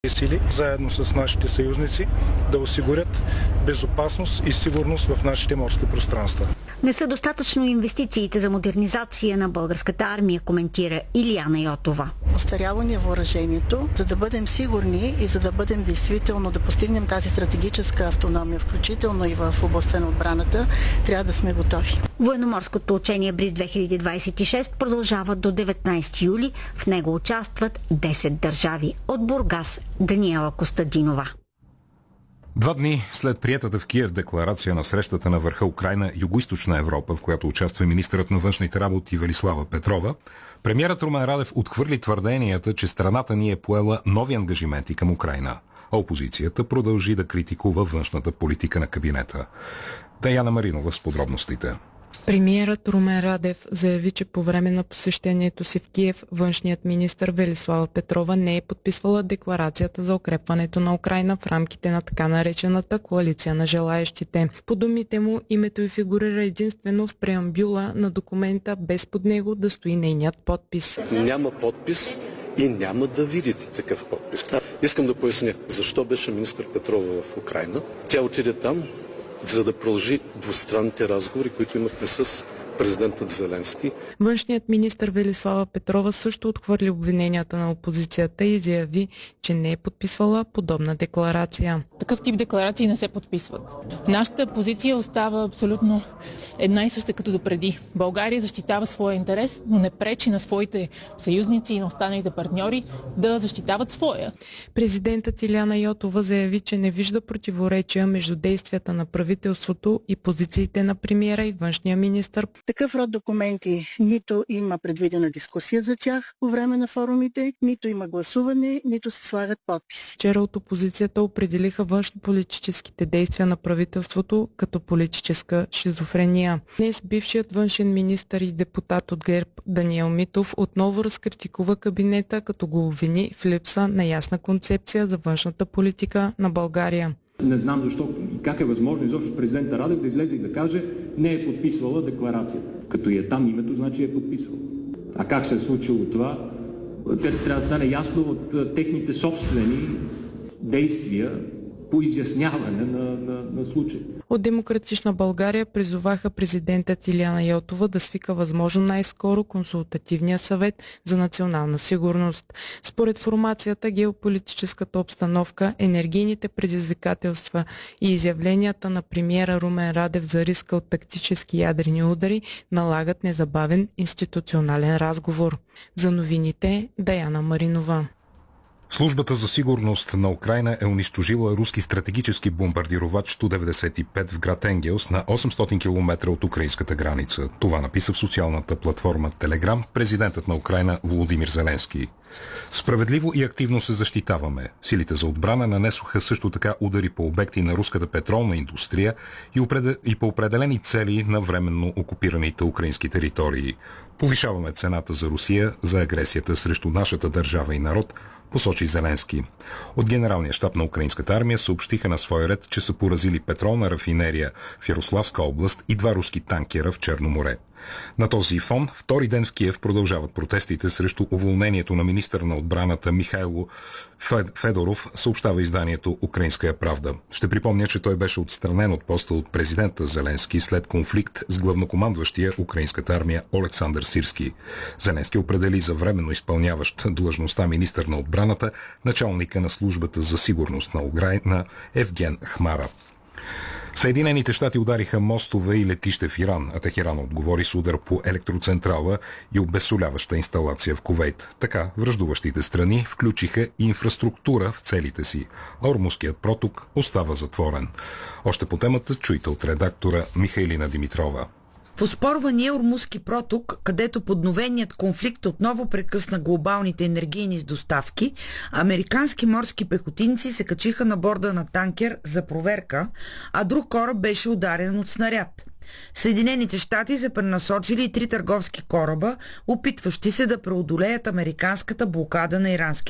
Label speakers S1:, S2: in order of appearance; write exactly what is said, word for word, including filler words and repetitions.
S1: сили, заедно с нашите съюзници, да осигурят безопасност и сигурност в нашите морски пространства.
S2: Не са достатъчно инвестициите за модернизация на българската армия, коментира Илияна Йотова.
S3: Остаряло ни е въоръжението, за да бъдем сигурни и за да бъдем действително да постигнем тази стратегическа автономия, включително и в областта на отбраната, трябва да сме готови.
S2: Военноморското учение Бриз две хиляди двадесет и шест продължава до деветнадесети юли. В него участват десет държави. От Бургас, Даниела Костадинова.
S4: Два дни след приетата в Киев декларация на срещата на върха Украйна Югоизточна Европа, в която участва министърът на външните работи Велислава Петрова, премиерът Румен Радев отхвърли твърденията, че страната ни е поела нови ангажименти към Украйна. А опозицията продължи да критикува външната политика на кабинета. Даяна Маринова с подробностите.
S5: Премиерът Румен Радев заяви, че по време на посещението си в Киев външният министър Велислава Петрова не е подписвала декларацията за укрепването на Украйна в рамките на така наречената коалиция на желаещите. По думите му, името й фигурира единствено в преамбюла на документа, без под него да стои нейният подпис.
S6: Няма подпис и няма да видите такъв подпис. Искам да поясня защо беше министър Петрова в Украйна. Тя отиде там, за да продължи двустранните разговори, които имахме с президентът Зеленски.
S5: Външният министър Велислава Петрова също отхвърли обвиненията на опозицията и заяви, че не е подписвала подобна декларация.
S7: Такъв тип декларации не се подписват. Нашата позиция остава абсолютно една и съща като допреди. България защитава своя интерес, но не пречи на своите съюзници и на останалите партньори да защитават своя.
S5: Президентът Илияна Йотова заяви, че не вижда противоречия между действията на правителството и позициите на премиера и външния министър.
S3: Такъв род документи нито има предвидена дискусия за тях по време на форумите, нито има гласуване, нито се слагат подписи.
S5: Вчера от опозицията определиха външнополитическите действия на правителството като политическа шизофрения. Днес бившият външен министър и депутат от ГЕРБ Даниел Митов отново разкритикува кабинета, като го обвини в липса на ясна концепция за външната политика на България.
S8: Не знам защо и как е възможно изобщо президента Радев да излезе и да каже не е подписвала декларацията. Като и е там името, значи е подписвала. А как се е случило това? Те трябва да стане ясно от техните собствени действия по изясняване на, на, на случая.
S5: От Демократична България призоваха президентът Илияна Йотова да свика възможно най-скоро консултативния съвет за национална сигурност. Според формацията, геополитическата обстановка, енергийните предизвикателства и изявленията на премиера Румен Радев за риска от тактически ядрени удари налагат незабавен институционален разговор. За новините Даяна Маринова.
S4: Службата за сигурност на Украйна е унищожила руски стратегически бомбардировач Ту деветдесет и пет в град Енгелс на осемстотин километра от украинската граница. Това написа в социалната платформа Телеграм президентът на Украйна Володимир Зеленски. Справедливо и активно се защитаваме. Силите за отбрана нанесоха също така удари по обекти на руската петролна индустрия и, опред... и по определени цели на временно окупираните украински територии. Повишаваме цената за Русия за агресията срещу нашата държава и народ, посочи Зеленски. От Генералния щаб на украинската армия съобщиха на свой ред, че са поразили петролна рафинерия в Ярославска област и два руски танкера в Черно море. На този фон втори ден в Киев продължават протестите срещу уволнението на министър на отбраната Михайло Федоров, съобщава изданието Украинская правда. Ще припомня, че той беше отстранен от поста от президента Зеленски след конфликт с главнокомандващия украинската армия Олександър Сирски. Зеленски определи за временно изпълняващ длъжността министър на отбраната началника на службата за сигурност на Украйна Евген Хмара. Съединените щати удариха мостове и летище в Иран, а Техеран отговори с удар по електроцентрала и обезсоляваща инсталация в Кувейт. Така враждуващите страни включиха инфраструктура в целите си, а Ормузският проток остава затворен. Още по темата чуйте от редактора Михайлина Димитрова.
S9: В оспорвания Ормузски проток, където подновеният конфликт отново прекъсна глобалните енергийни доставки, американски морски пехотинци се качиха на борда на танкер за проверка, а друг кораб беше ударен от снаряд. Съединените щати са пренасочили и три търговски кораба, опитващи се да преодолеят американската блокада на иранския